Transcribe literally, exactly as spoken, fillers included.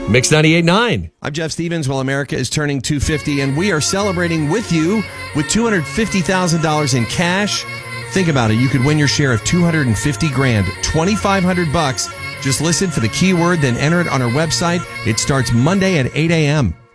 Mix ninety-eight point nine. I'm Jeff Stevens. Well, America is turning two hundred fifty, and we are celebrating with you with two hundred fifty thousand dollars in cash. Think about it. You could win your share of two hundred fifty grand, twenty-five hundred bucks. Just listen for the keyword, then enter it on our website. It starts Monday at eight a.m.